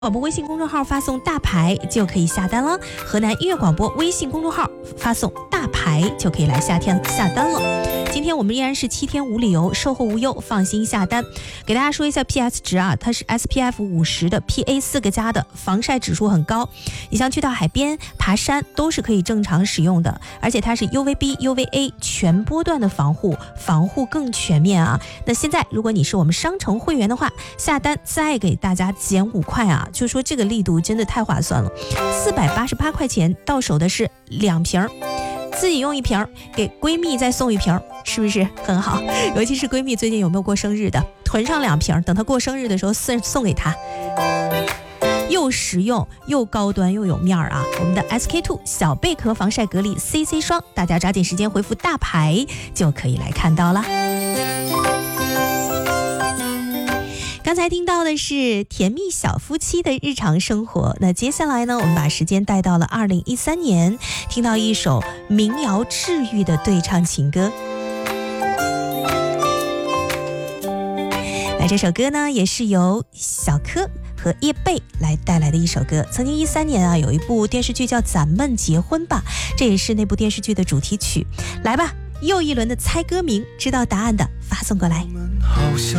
广播微信公众号发送大牌就可以下单了，河南音乐广播微信公众号发送大牌就可以来下单了。今天我们依然是7天无理由，售后无忧，放心下单。给大家说一下 PS 值啊，它是 SPF 50的 PA 4个加的，防晒指数很高。你像去到海边、爬山都是可以正常使用的，而且它是 UVB、UVA 全波段的防护更全面啊。那现在如果你是我们商城会员的话，下单再给大家减5块啊，就说这个力度真的太划算了，488块钱到手的是2瓶，自己用1瓶，给闺蜜再送1瓶，是不是很好？尤其是闺蜜最近有没有过生日的，囤上2瓶，等她过生日的时候送给她，又实用又高端又有面儿啊！我们的 SK2 小贝壳防晒隔离 CC 霜，大家抓紧时间回复大牌就可以来看到了。刚才听到的是甜蜜小夫妻的日常生活，那接下来呢，我们把时间带到了2013年，听到一首民谣治愈的对唱情歌。那这首歌呢，也是由小柯和叶蓓来带来的一首歌。曾经13年啊，有一部电视剧叫《咱们结婚吧》，这也是那部电视剧的主题曲。来吧，又一轮的猜歌名，知道答案的发送过来。 好像